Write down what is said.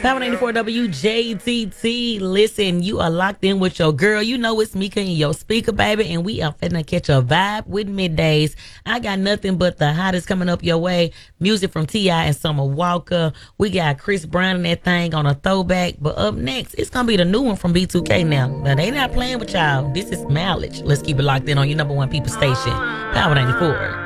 Power 94 WJTT. Listen, you are locked in with your girl. You know it's Mika and your speaker, baby, and we are finna catch a vibe with middays. I got nothing but the hottest coming up your way. Music from T.I. and Summer Walker. We got Chris Brown and that thing on a throwback. But up next, it's gonna be the new one from B2K now. Now, they not playing with y'all. This is Mileage. Let's keep it locked in on your number one people station. Power 94.